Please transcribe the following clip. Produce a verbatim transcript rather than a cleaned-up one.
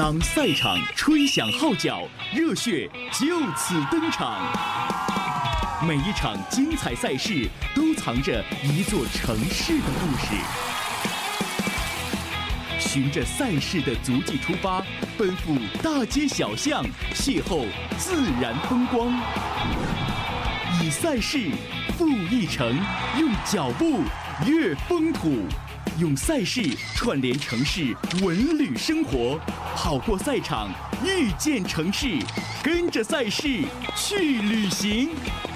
当赛场吹响号角，热血就此登场。每一场精彩赛事都藏着一座城市的故事。循着赛事的足迹出发，奔赴大街小巷，邂逅自然风光。以赛事赴一城，用脚步阅风土。用赛事串联城市文旅生活，跑过赛场，遇见城市，跟着赛事去旅行。